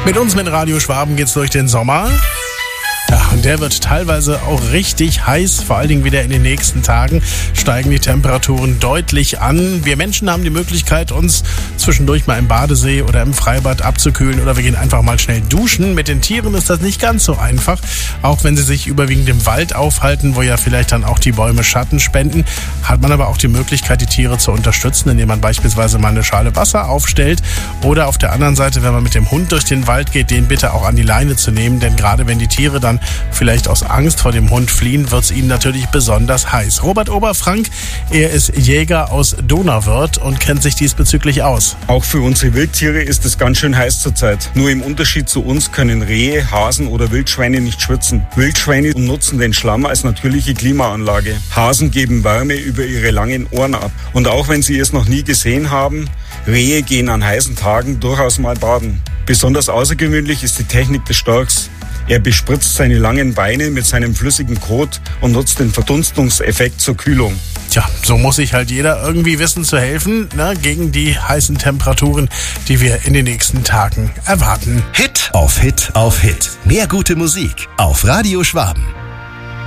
Mit uns, mit Radio Schwaben, geht's durch den Sommer. Ja, und der wird teilweise auch richtig heiß, vor allen Dingen wieder in den nächsten Tagen steigen die Temperaturen deutlich an. Wir Menschen haben die Möglichkeit, uns zwischendurch mal im Badesee oder im Freibad abzukühlen oder wir gehen einfach mal schnell duschen. Mit den Tieren ist das nicht ganz so einfach, auch wenn sie sich überwiegend im Wald aufhalten, wo ja vielleicht dann auch die Bäume Schatten spenden, hat man aber auch die Möglichkeit, die Tiere zu unterstützen, indem man beispielsweise mal eine Schale Wasser aufstellt oder auf der anderen Seite, wenn man mit dem Hund durch den Wald geht, den bitte auch an die Leine zu nehmen, denn gerade wenn die Tiere dann vielleicht aus Angst vor dem Hund fliehen, wird es ihnen natürlich besonders heiß. Robert Oberfrank, er ist Jäger aus Donauwörth und kennt sich diesbezüglich aus. Auch für unsere Wildtiere ist es ganz schön heiß zurzeit. Nur im Unterschied zu uns können Rehe, Hasen oder Wildschweine nicht schwitzen. Wildschweine nutzen den Schlamm als natürliche Klimaanlage. Hasen geben Wärme über ihre langen Ohren ab. Und auch wenn Sie es noch nie gesehen haben, Rehe gehen an heißen Tagen durchaus mal baden. Besonders außergewöhnlich ist die Technik des Storchs. Er bespritzt seine langen Beine mit seinem flüssigen Kot und nutzt den Verdunstungseffekt zur Kühlung. Tja, so muss sich halt jeder irgendwie wissen zu helfen, gegen die heißen Temperaturen, die wir in den nächsten Tagen erwarten. Hit auf Hit auf Hit. Mehr gute Musik auf Radio Schwaben.